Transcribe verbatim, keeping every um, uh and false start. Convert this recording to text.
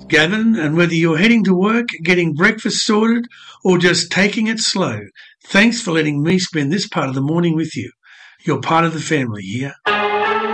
Gavin, and whether you're heading to work, getting breakfast sorted, or just taking it slow, thanks for letting me spend this part of the morning with you. You're part of the family here.